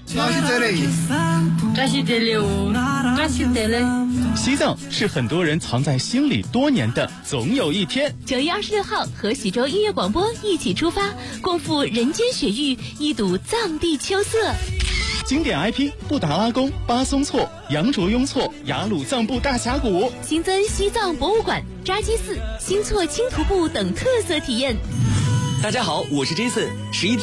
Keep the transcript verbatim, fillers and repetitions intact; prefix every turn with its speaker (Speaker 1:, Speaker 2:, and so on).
Speaker 1: 那是这里，
Speaker 2: 这是这里哦，这是这里。
Speaker 3: 西藏是很多人藏在心里多年的总有一天。
Speaker 4: 九月二十六号，和喜洲音乐广播一起出发，共赴人间雪域，一睹藏地秋色。
Speaker 3: 经典 I P 布达拉宫、巴松措、羊卓雍措、雅鲁藏布大峡谷，
Speaker 4: 新增西藏博物馆、扎基寺、新措轻徒步等特色体验。
Speaker 5: 大家好，我是 Jason， 十一